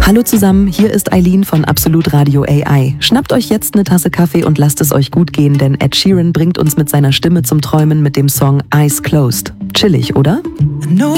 Hallo zusammen, hier ist Eileen von Absolut Radio AI. Schnappt euch jetzt eine Tasse Kaffee und lasst es euch gut gehen, denn Ed Sheeran bringt uns mit seiner Stimme zum Träumen mit dem Song Eyes Closed. Chillig, oder?